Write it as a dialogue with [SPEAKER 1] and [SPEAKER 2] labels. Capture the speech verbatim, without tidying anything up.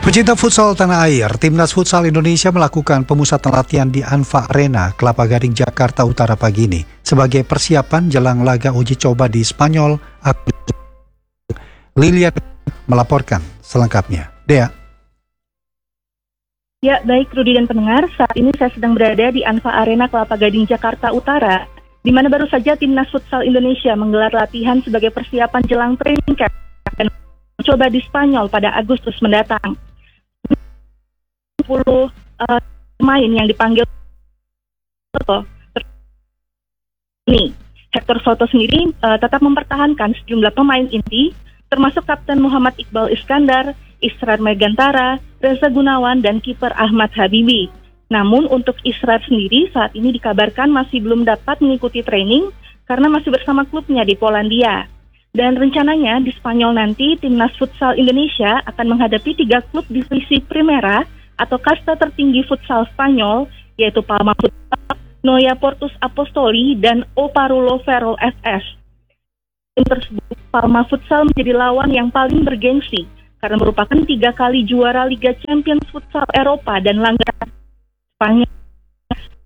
[SPEAKER 1] Pecinta futsal tanah air, Timnas Futsal Indonesia melakukan pemusatan latihan di Anfa Arena, Kelapa Gading, Jakarta Utara pagi ini sebagai persiapan jelang laga uji coba di Spanyol. Lilia melaporkan selengkapnya. Dea.
[SPEAKER 2] Ya, baik Rudi dan pendengar, saat ini saya sedang berada di Anfa Arena Kelapa Gading, Jakarta Utara, di mana baru saja Timnas Futsal Indonesia menggelar latihan sebagai persiapan jelang training camp dan coba di Spanyol pada Agustus mendatang. sepuluh uh, pemain yang dipanggil Soto. Ini, Hector Soto sendiri uh, tetap mempertahankan sejumlah pemain inti, termasuk Kapten Muhammad Iqbal Iskandar, Israr Megantara, Reza Gunawan, dan kiper Ahmad Habibi. Namun untuk Israr sendiri saat ini dikabarkan masih belum dapat mengikuti training karena masih bersama klubnya di Polandia. Dan rencananya di Spanyol nanti Timnas Futsal Indonesia akan menghadapi tiga klub divisi Primera atau kasta tertinggi futsal Spanyol, yaitu Palma Futsal, Noia Portus Apostoli, dan Oparulo Ferrol F S. Tim tersebut, Palma Futsal menjadi lawan yang paling bergengsi karena merupakan tiga kali juara Liga Champions Futsal Eropa dan langganan Spanyol.